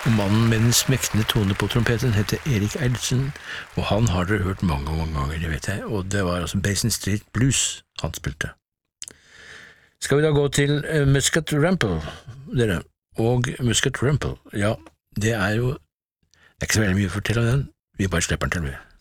Og mannen med den smektende tone på trompeten heter Erik Eilsen, og han har dere hørt mange ganger, det vet jeg, og det var altså Basin Street Blues han spilte. Skal vi da gå til Muscat Rample, dere, og Muscat Rample, ja, det er ikke så veldig mye å fortelle om den, vi bare slipper den til, vi.